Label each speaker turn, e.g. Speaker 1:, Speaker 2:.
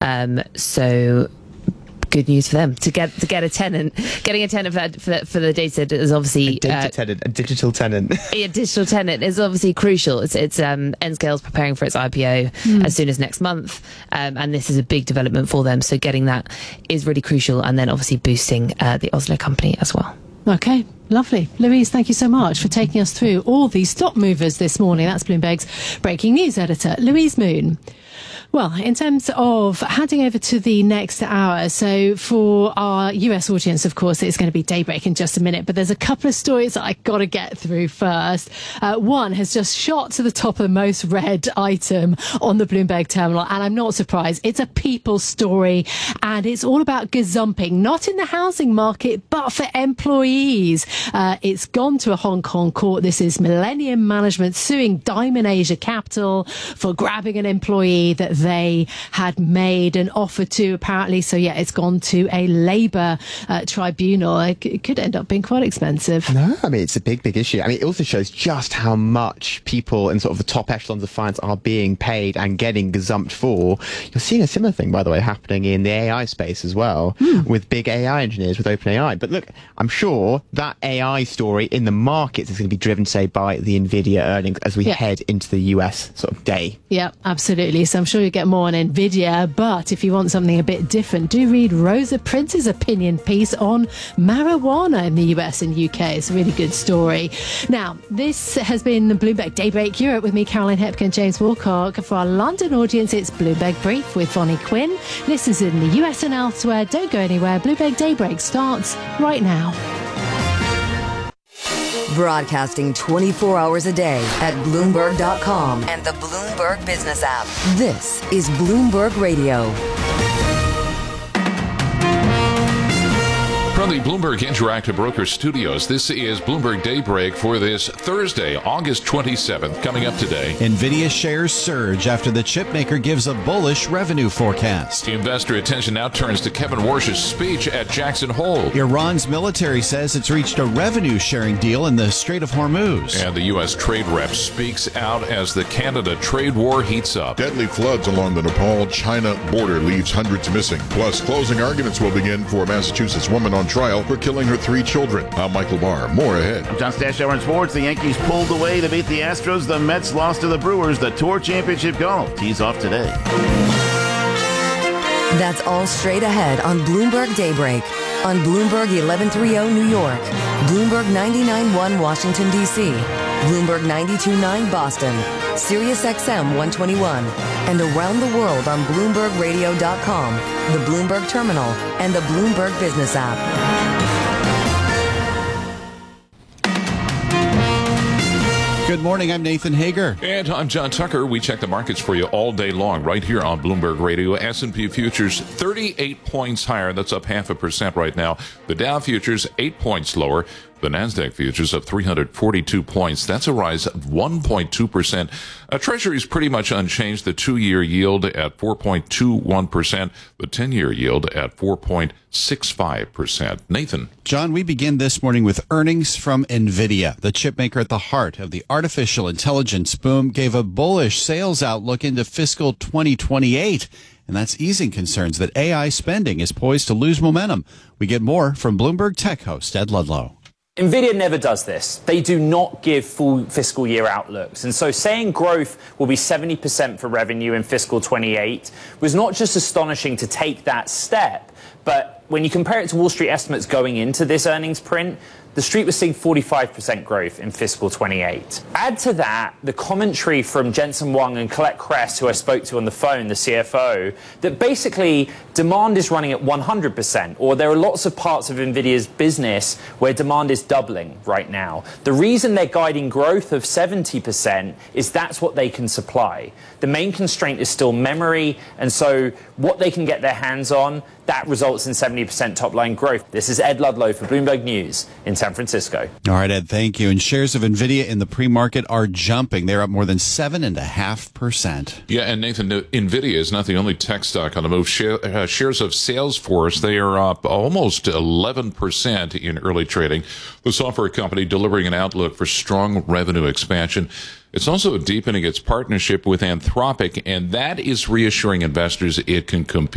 Speaker 1: So good news for them to get a tenant. Getting a tenant for the data center is obviously
Speaker 2: a digital tenant.
Speaker 1: A digital tenant is obviously crucial. It's Nscale's preparing for its IPO as soon as next month, and this is a big development for them. So getting that is really crucial, and then obviously boosting the Oslo company as well.
Speaker 3: Okay, lovely. Louise, thank you so much for taking us through all these stock movers this morning. That's Bloomberg's breaking news editor, Louise Moon. Well, in terms of handing over to the next hour, so for our US audience, of course, it's going to be Daybreak in just a minute, but there's a couple of stories that I've got to get through first. One has just shot to the top of the most read item on the Bloomberg terminal, and I'm not surprised. It's a people story, and it's all about gazumping, not in the housing market, but for employees. It's gone to a Hong Kong court. This is Millennium Management suing Diamond Asia Capital for grabbing an employee that they had made an offer to, apparently. So yeah, it's gone to a labour tribunal. It could end up being quite expensive.
Speaker 2: No, I mean, it's a big issue. I mean, it also shows just how much people in sort of the top echelons of finance are being paid and getting gazumped for. You're seeing a similar thing, by the way, happening in the AI space as well, with big AI engineers, with OpenAI. But look, I'm sure that AI story in the markets is going to be driven, say, by the NVIDIA earnings as we head into the US sort of day.
Speaker 3: Yeah, absolutely. So I'm sure you get more on NVIDIA, but if you want something a bit different, do read Rosa Prince's opinion piece on marijuana in the US and UK. It's a really good story. Now, this has been Bloomberg Daybreak Europe with me, Caroline Hepker and James Wilcock. For our London audience, it's Bloomberg Brief with Vonnie Quinn. Listeners in the US and elsewhere, don't go anywhere. Bloomberg Daybreak starts right now.
Speaker 4: Broadcasting 24 hours a day at Bloomberg.com and the Bloomberg Business app. This is Bloomberg Radio.
Speaker 5: From the Bloomberg Interactive Broker Studios, this is Bloomberg Daybreak for this Thursday, August 27th. Coming up today,
Speaker 6: NVIDIA shares surge after the chipmaker gives a bullish revenue forecast.
Speaker 5: Investor attention now turns to Kevin Warsh's speech at Jackson Hole.
Speaker 6: Iran's military says it's reached a revenue-sharing deal in the Strait of Hormuz.
Speaker 5: And the U.S. trade rep speaks out as the Canada trade war heats up.
Speaker 7: Deadly floods along the Nepal-China border leaves hundreds missing. Plus, closing arguments will begin for a Massachusetts woman on trial for killing her 3 children. I'm Michael Barr. More ahead.
Speaker 8: I'm John Stashower in sports. The Yankees pulled away to beat the Astros. The Mets lost to the Brewers. The Tour Championship golf tees off today.
Speaker 4: That's all straight ahead on Bloomberg Daybreak. On Bloomberg 1130 New York, Bloomberg 99.1 Washington, D.C., Bloomberg 92.9 Boston, Sirius XM 121, and around the world on BloombergRadio.com, the Bloomberg Terminal, and the Bloomberg Business app.
Speaker 6: Good morning, I'm Nathan Hager.
Speaker 5: And I'm John Tucker. We check the markets for you all day long right here on Bloomberg Radio. S&P futures 38 points higher. That's up 0.5% right now. The Dow futures 8 points lower. The NASDAQ futures up 342 points. That's a rise of 1.2%. Treasury is pretty much unchanged. The 2-year yield at 4.21%. The 10-year yield at 4.65%. Nathan.
Speaker 6: John, we begin this morning with earnings from NVIDIA. The chipmaker at the heart of the artificial intelligence boom gave a bullish sales outlook into fiscal 2028. And that's easing concerns that AI spending is poised to lose momentum. We get more from Bloomberg Tech host Ed Ludlow.
Speaker 9: NVIDIA never does this. They do not give full fiscal year outlooks. And so saying growth will be 70% for revenue in fiscal 28 was not just astonishing to take that step, but when you compare it to Wall Street estimates going into this earnings print, the Street was seeing 45% growth in fiscal 28. Add to that the commentary from Jensen Huang and Colette Kress, who I spoke to on the phone, the CFO, that basically demand is running at 100%, or there are lots of parts of NVIDIA's business where demand is doubling right now. The reason they're guiding growth of 70% is that's what they can supply. The main constraint is still memory, and so what they can get their hands on, that results in 70% top-line growth. This is Ed Ludlow for Bloomberg News in San Francisco.
Speaker 6: All right, Ed, thank you. And shares of NVIDIA in the pre-market are jumping. They're up more than 7.5%.
Speaker 5: Yeah, and Nathan, NVIDIA is not the only tech stock on the move. Shares of Salesforce, they are up almost 11% in early trading. The software company delivering an outlook for strong revenue expansion. It's also deepening its partnership with Anthropic, and that is reassuring investors it can compete